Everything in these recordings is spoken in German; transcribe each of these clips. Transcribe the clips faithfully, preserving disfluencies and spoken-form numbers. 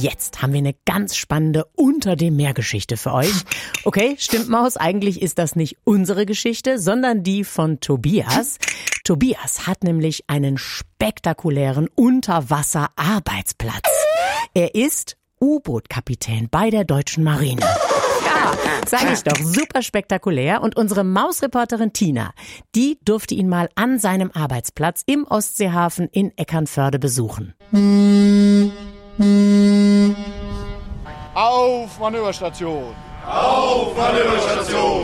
jetzt haben wir eine ganz spannende Unter-dem-Meer-Geschichte für euch. Okay, stimmt, Maus, eigentlich ist das nicht unsere Geschichte, sondern die von Tobias. Tobias hat nämlich einen spektakulären Unterwasser-Arbeitsplatz. Er ist U-Boot-Kapitän bei der Deutschen Marine. Ja, sag ich doch, super spektakulär. Und unsere Mausreporterin Tina, die durfte ihn mal an seinem Arbeitsplatz im Ostseehafen in Eckernförde besuchen. Auf Manöverstation! Auf Manöverstation!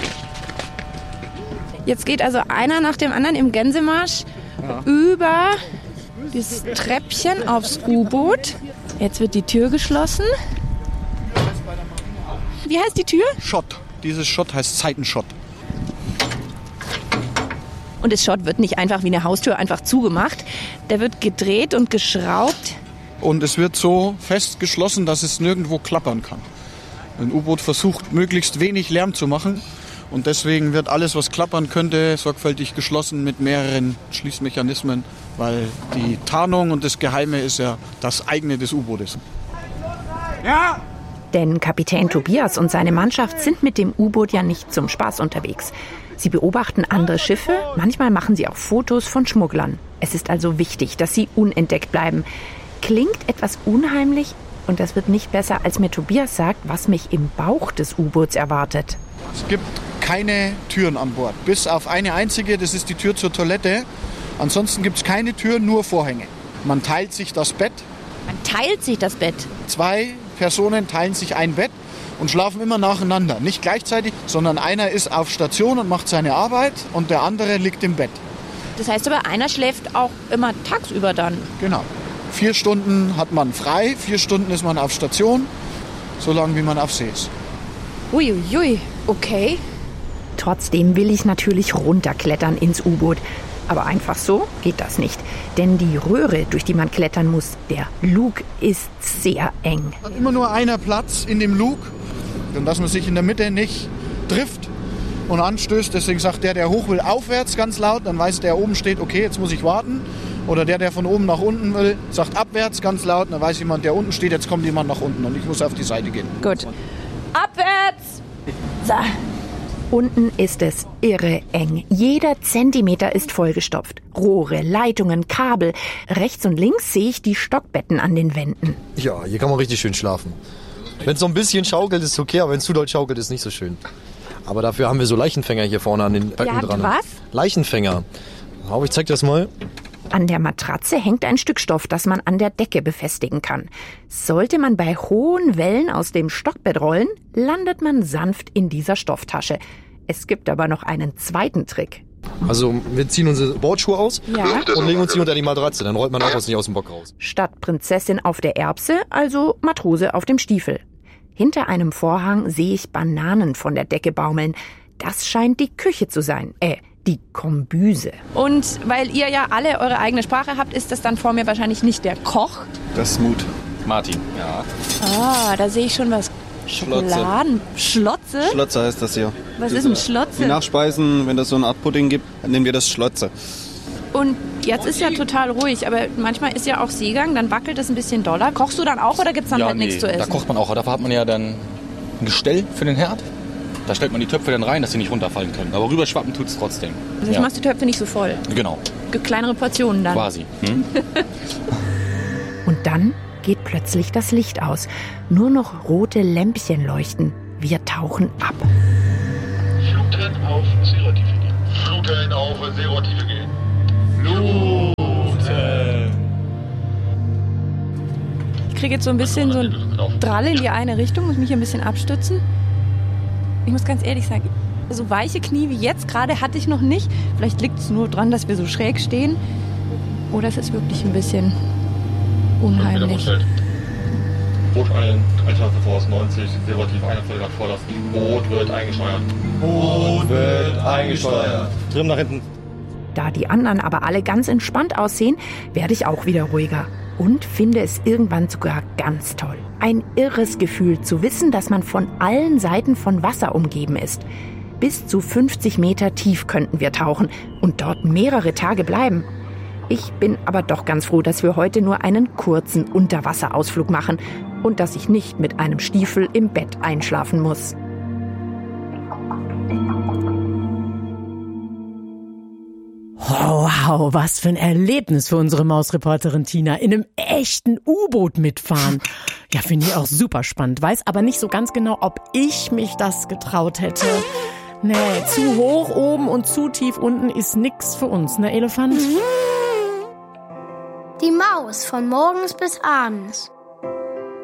Jetzt geht also einer nach dem anderen im Gänsemarsch ja. über das Treppchen aufs U-Boot. Jetzt wird die Tür geschlossen. Wie heißt die Tür? Schott. Dieses Schott heißt Seitenschott. Und das Schott wird nicht einfach wie eine Haustür einfach zugemacht. Der wird gedreht und geschraubt. Und es wird so fest geschlossen, dass es nirgendwo klappern kann. Ein U-Boot versucht, möglichst wenig Lärm zu machen. Und deswegen wird alles, was klappern könnte, sorgfältig geschlossen mit mehreren Schließmechanismen. Weil die Tarnung und das Geheime ist ja das eigene des U-Bootes. Ja! Denn Kapitän Tobias und seine Mannschaft sind mit dem U-Boot ja nicht zum Spaß unterwegs. Sie beobachten andere Schiffe, manchmal machen sie auch Fotos von Schmugglern. Es ist also wichtig, dass sie unentdeckt bleiben. Klingt etwas unheimlich und das wird nicht besser, als mir Tobias sagt, was mich im Bauch des U-Boots erwartet. Es gibt keine Türen an Bord, bis auf eine einzige, das ist die Tür zur Toilette. Ansonsten gibt es keine Türen, nur Vorhänge. Man teilt sich das Bett. Man teilt sich das Bett? Zwei Personen teilen sich ein Bett und schlafen immer nacheinander. Nicht gleichzeitig, sondern einer ist auf Station und macht seine Arbeit und der andere liegt im Bett. Das heißt aber, einer schläft auch immer tagsüber dann? Genau. Vier Stunden hat man frei, vier Stunden ist man auf Station, so lange wie man auf See ist. Uiuiui, okay. Trotzdem will ich natürlich runterklettern ins U-Boot. Aber einfach so geht das nicht. Denn die Röhre, durch die man klettern muss, der Lug, ist sehr eng. Hat immer nur einer Platz in dem Lug, dass man sich in der Mitte nicht trifft und anstößt. Deswegen sagt der, der hoch will, aufwärts ganz laut. Dann weiß der, der oben steht, okay, jetzt muss ich warten. Oder der, der von oben nach unten will, sagt abwärts ganz laut. Dann weiß jemand, der unten steht, jetzt kommt jemand nach unten und ich muss auf die Seite gehen. Gut. Abwärts! So. Unten ist es irre eng. Jeder Zentimeter ist vollgestopft. Rohre, Leitungen, Kabel. Rechts und links sehe ich die Stockbetten an den Wänden. Ja, hier kann man richtig schön schlafen. Wenn es so ein bisschen schaukelt, ist es okay, aber wenn es zu doll schaukelt, ist es nicht so schön. Aber dafür haben wir so Leichenfänger hier vorne an den Betten ja, dran. Was? Leichenfänger. Hau, ich zeig dir das mal. An der Matratze hängt ein Stück Stoff, das man an der Decke befestigen kann. Sollte man bei hohen Wellen aus dem Stockbett rollen, landet man sanft in dieser Stofftasche. Es gibt aber noch einen zweiten Trick. Also wir ziehen unsere Bordschuhe aus ja. und legen uns die unter die Matratze. Dann rollt man auch was nicht aus dem Bock raus. Statt Prinzessin auf der Erbse, also Matrose auf dem Stiefel. Hinter einem Vorhang sehe ich Bananen von der Decke baumeln. Das scheint die Küche zu sein. Äh, die Kombüse. Und weil ihr ja alle eure eigene Sprache habt, ist das dann vor mir wahrscheinlich nicht der Koch? Das ist Mut. Martin. Ja. Ah, da sehe ich schon was. Schokoladen. Schlotze? Schlotze heißt das hier. Was ist ein Schlotze? Die Nachspeisen, wenn das so eine Art Pudding gibt, nennen wir das Schlotze. Und jetzt ist ja total ruhig, aber manchmal ist ja auch Seegang, dann wackelt es ein bisschen doller. Kochst du dann auch oder gibt es dann ja, halt nee, nichts zu essen? Da kocht man auch. Dafür hat man ja dann ein Gestell für den Herd. Da stellt man die Töpfe dann rein, dass sie nicht runterfallen können. Aber rüberschwappen tut es trotzdem. Also ich ja. machst die Töpfe nicht so voll? Genau. Gibt kleinere Portionen dann? Quasi. Hm? Und dann geht plötzlich das Licht aus. Nur noch rote Lämpchen leuchten. Wir tauchen ab. Fluten auf Seerotiefe gehen. Fluten auf Seerotiefe gehen. Fluten. Ich kriege jetzt so ein bisschen so ein Drall in die eine Richtung, muss mich hier ein bisschen abstützen. Ich muss ganz ehrlich sagen, so weiche Knie wie jetzt gerade hatte ich noch nicht. Vielleicht liegt es nur dran, dass wir so schräg stehen. Oder es ist wirklich ein bisschen unheimlich. Boot ein, Einschalten voraus neunzig, Seerotief einundvierzig Grad Vorlast. Boot wird eingesteuert. Boot wird eingesteuert. Trim nach hinten. Da die anderen aber alle ganz entspannt aussehen, werde ich auch wieder ruhiger. Und finde es irgendwann sogar ganz toll. Ein irres Gefühl zu wissen, dass man von allen Seiten von Wasser umgeben ist. Bis zu fünfzig Meter tief könnten wir tauchen und dort mehrere Tage bleiben. Ich bin aber doch ganz froh, dass wir heute nur einen kurzen Unterwasserausflug machen und dass ich nicht mit einem Stiefel im Bett einschlafen muss. Oh, wow, was für ein Erlebnis für unsere Mausreporterin Tina. In einem echten U-Boot mitfahren. Ja, finde ich auch super spannend. Weiß aber nicht so ganz genau, ob ich mich das getraut hätte. Nee, zu hoch oben und zu tief unten ist nix für uns, ne Elefant? Die Maus von morgens bis abends.